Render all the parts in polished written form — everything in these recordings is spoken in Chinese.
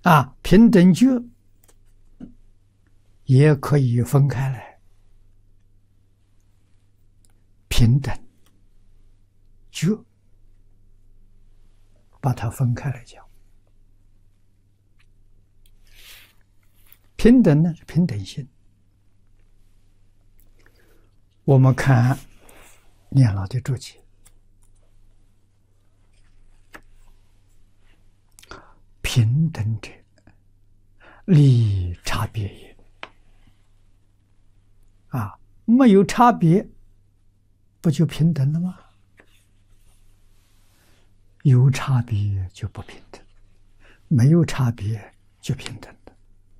平等觉也可以分开来，平等觉把它分开来讲。平等呢是平等性。我们看念老的注解，平等者，离差别也。没有差别，不就平等了吗？有差别就不平等，没有差别就平等的。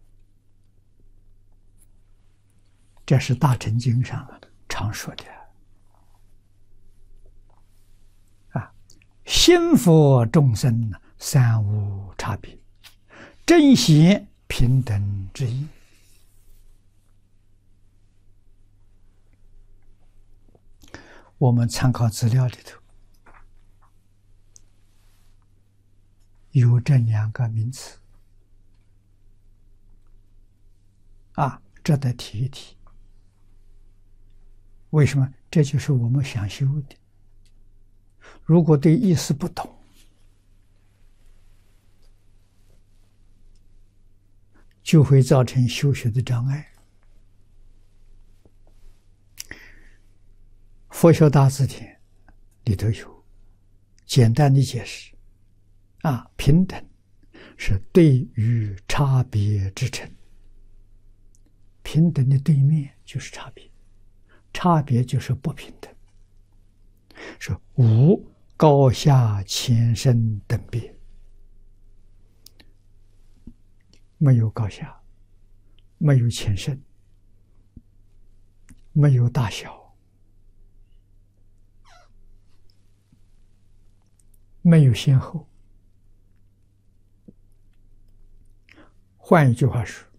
这是大乘经上常说的。心佛众生三无差别，正显平等之意。我们参考资料里头有这两个名词，这得提一提。为什么？这就是我们想修的。如果对意思不懂，就会造成修学的障碍。佛学大字典里头有简单的解释，平等是对于差别之称。平等的对面就是差别，差别就是不平等。是无高下浅深等别，没有高下，没有浅深，没有大小，没有先后。换一句话说，